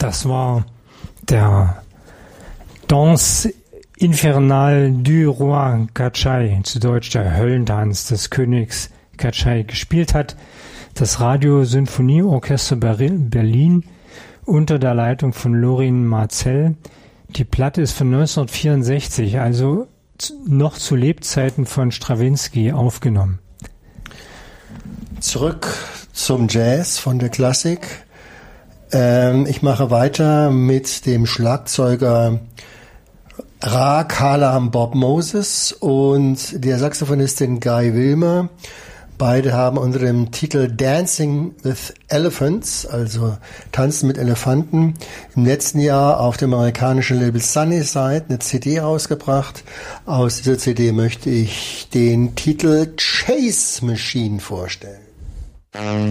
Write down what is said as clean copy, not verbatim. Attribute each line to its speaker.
Speaker 1: Das war der Danse Infernal du Roi Kachai, zu Deutsch der Höllentanz des Königs Kachai, gespielt hat das Radio-Sinfonieorchester Berlin unter der Leitung von Lorin Maazel. Die Platte ist von 1964, also noch zu Lebzeiten von Strawinsky aufgenommen.
Speaker 2: Zurück zum Jazz von der Klassik. Ich mache weiter mit dem Schlagzeuger Ra Kalam Bob Moses und der Saxophonistin Guy Wilmer. Beide haben unter dem Titel Dancing with Elephants, also Tanzen mit Elefanten, im letzten Jahr auf dem amerikanischen Label Sunnyside eine CD rausgebracht. Aus dieser CD möchte ich den Titel Chase Machine vorstellen.